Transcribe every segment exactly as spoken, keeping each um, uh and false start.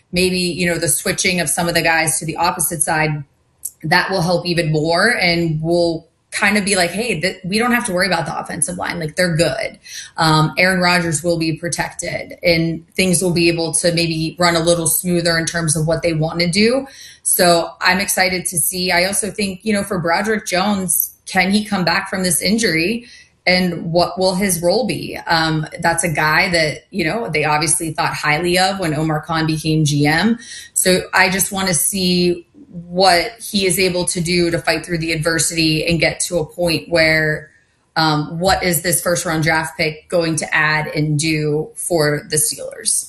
maybe, you know, the switching of some of the guys to the opposite side, that will help even more. And we'll kind of be like, hey, th- we don't have to worry about the offensive line. Like, they're good. Um, Aaron Rodgers will be protected and things will be able to maybe run a little smoother in terms of what they want to do. So I'm excited to see. I also think, you know, for Broderick Jones, can he come back from this injury? And what will his role be? Um, that's a guy that, you know, they obviously thought highly of when Omar Khan became G M. So I just want to see what he is able to do to fight through the adversity and get to a point where um, what is this first round draft pick going to add and do for the Steelers?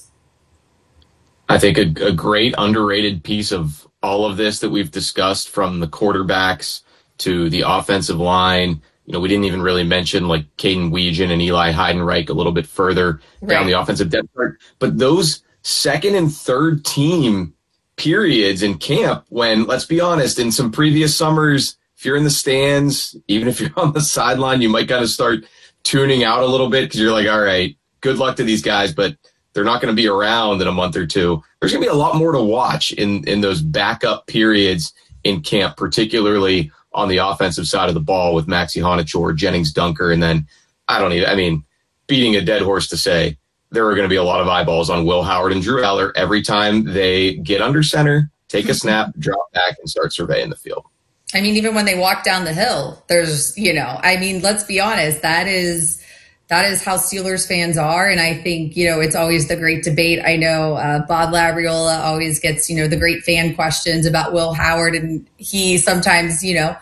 I think a, a great underrated piece of all of this that we've discussed, from the quarterbacks to the offensive line. You know, we didn't even really mention like Caden Weegan and Eli Heidenreich a little bit further right down the offensive depth chart. But those second and third team periods in camp, when, let's be honest, in some previous summers, if you're in the stands, even if you're on the sideline, you might kind of start tuning out a little bit because you're like, all right, good luck to these guys, but they're not going to be around in a month or two. There's going to be a lot more to watch in, in those backup periods in camp, particularly on the offensive side of the ball with Maxi Honachor, Jennings Dunker, and then I don't even, I mean, beating a dead horse to say, there are going to be a lot of eyeballs on Will Howard and Drew Eller every time they get under center, take a snap, drop back, and start surveying the field. I mean, even when they walk down the hill, there's, you know, I mean, let's be honest, that is that is how Steelers fans are. And I think, you know, it's always the great debate. I know uh, Bob Labriola always gets, you know, the great fan questions about Will Howard. And he sometimes, you know,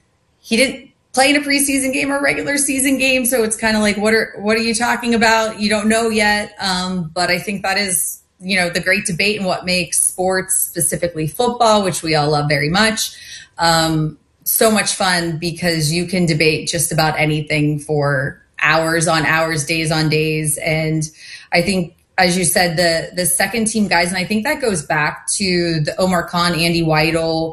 he didn't play in a preseason game or a regular season game. So it's kind of like, what are, what are you talking about? You don't know yet. Um, but I think that is, you know, the great debate and what makes sports, specifically football, which we all love very much, um, so much fun, because you can debate just about anything for hours on hours, days on days. And I think, as you said, the, the second team guys, and I think that goes back to the Omar Khan, Andy Weidel,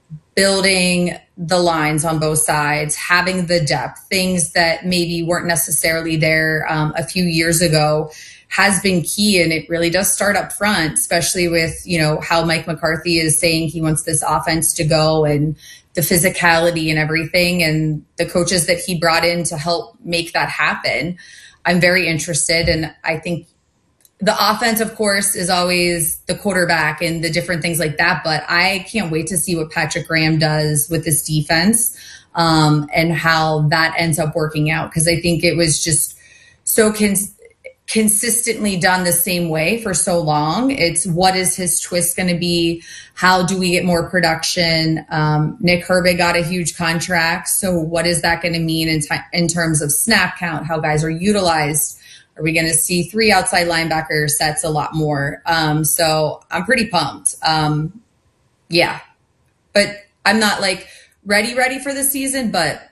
building the lines on both sides, having the depth, things that maybe weren't necessarily there um, a few years ago, has been key. And it really does start up front, especially with, you know, how Mike McCarthy is saying he wants this offense to go, and the physicality and everything, and the coaches that he brought in to help make that happen. I'm very interested. And I think the offense, of course, is always the quarterback and the different things like that. But I can't wait to see what Patrick Graham does with this defense um, and how that ends up working out. Because I think it was just so cons- consistently done the same way for so long. It's, what is his twist going to be? How do we get more production? Um, Nick Herbig got a huge contract. So what is that going to mean in, t- in terms of snap count, how guys are utilized? Are we going to see three outside linebacker sets a lot more? Um, so I'm pretty pumped. Um, yeah, but I'm not like ready, ready for the season, but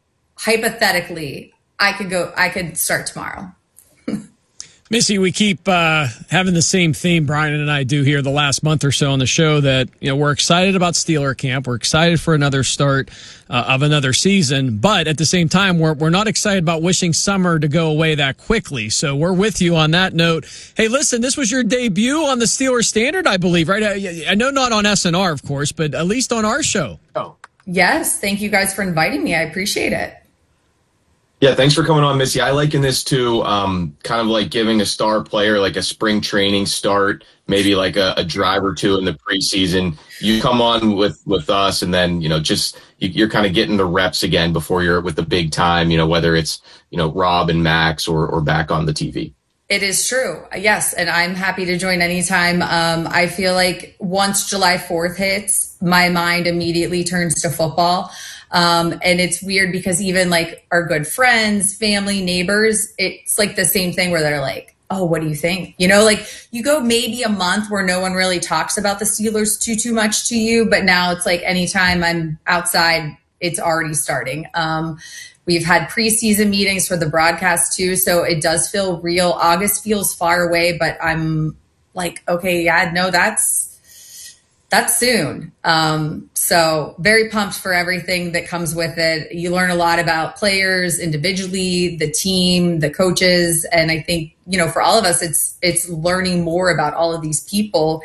hypothetically I could go, I could start tomorrow. Missy, we keep uh, having the same theme, Brian and I do here the last month or so on the show, that, you know, we're excited about Steeler camp. We're excited for another start uh, of another season. But at the same time, we're, we're not excited about wishing summer to go away that quickly. So we're with you on that note. Hey, listen, this was your debut on the Steeler Standard, I believe, right? I, I know not on S N R, of course, but at least on our show. Oh, yes. Thank you guys for inviting me. I appreciate it. Yeah, thanks for coming on, Missy. I liken this to um, kind of like giving a star player like a spring training start, maybe like a, a drive or two in the preseason. You come on with, with us, and then, you know, just you, you're kind of getting the reps again before you're with the big time, you know, whether it's, you know, Rob and Max or, or back on the T V. It is true. Yes. And I'm happy to join anytime. Um, I feel like once July fourth hits, my mind immediately turns to football. Um, and it's weird because even like our good friends, family, neighbors, it's like the same thing where they're like, oh, what do you think? You know, like you go maybe a month where no one really talks about the Steelers too, too much to you. But now it's like anytime I'm outside, it's already starting. Um, we've had preseason meetings for the broadcast too. So it does feel real. August feels far away, but I'm like, okay, yeah, no, that's, That's soon. Um, so very pumped for everything that comes with it. You learn a lot about players individually, the team, the coaches. And I think, you know, for all of us, it's, it's learning more about all of these people